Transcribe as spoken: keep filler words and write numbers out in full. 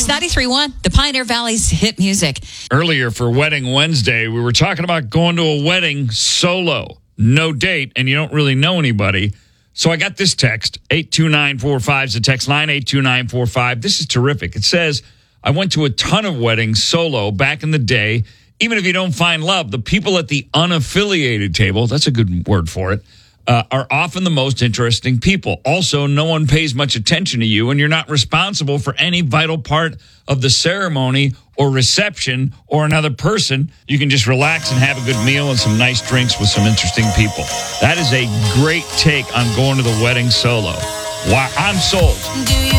ninety-three point one, the Pioneer Valley's hit music. Earlier for Wedding Wednesday, we were talking about going to a wedding solo, no date, and you don't really know anybody. So I got this text, eight two nine four five is the text line, eight two nine four five. This is terrific. It says, I went to a ton of weddings solo back in the day. Even if you don't find love, the people at the unaffiliated table, that's a good word for it, uh, are often the most interesting people. Also, no one pays much attention to you, and you're not responsible for any vital part of the ceremony or reception or another person. You can just relax and have a good meal and some nice drinks with some interesting people. That is a great take on going to the wedding solo. Wow, I'm sold. Do you